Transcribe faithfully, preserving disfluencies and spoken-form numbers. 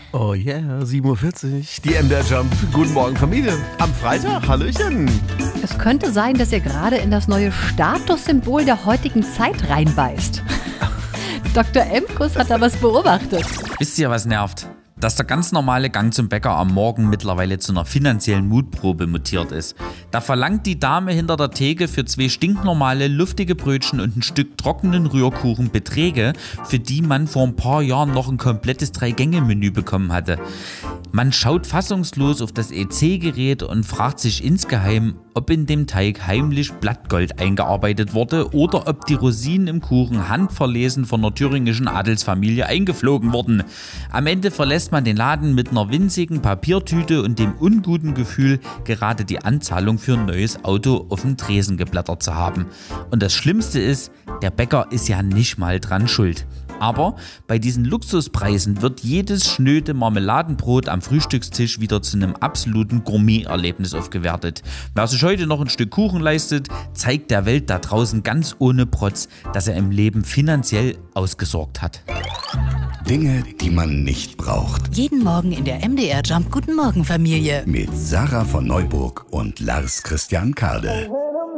Oh yeah, sieben Uhr vierzig, die M D R Jump. Guten Morgen, Familie. Am Freitag, Hallöchen. Es könnte sein, dass ihr gerade in das neue Statussymbol der heutigen Zeit reinbeißt. Doktor Emkus hat da was beobachtet. Wisst ihr, was nervt? Dass der ganz normale Gang zum Bäcker am Morgen mittlerweile zu einer finanziellen Mutprobe mutiert ist. Da verlangt die Dame hinter der Theke für zwei stinknormale, luftige Brötchen und ein Stück trockenen Rührkuchen Beträge, für die man vor ein paar Jahren noch ein komplettes Drei-Gänge-Menü bekommen hatte. Man schaut fassungslos auf das E C-Gerät und fragt sich insgeheim, ob in dem Teig heimlich Blattgold eingearbeitet wurde oder ob die Rosinen im Kuchen handverlesen von einer thüringischen Adelsfamilie eingeflogen wurden. Am Ende verlässt man den Laden mit einer winzigen Papiertüte und dem unguten Gefühl, gerade die Anzahlung für ein neues Auto auf dem Tresen geblättert zu haben. Und das Schlimmste ist, der Bäcker ist ja nicht mal dran schuld. Aber bei diesen Luxuspreisen wird jedes schnöde Marmeladenbrot am Frühstückstisch wieder zu einem absoluten Gourmet-Erlebnis aufgewertet. Wer sich heute noch ein Stück Kuchen leistet, zeigt der Welt da draußen ganz ohne Protz, dass er im Leben finanziell ausgesorgt hat. Dinge, die man nicht braucht. Jeden Morgen in der M D R Jump Guten Morgen Familie. Mit Sarah von Neuburg und Lars Christian Kade.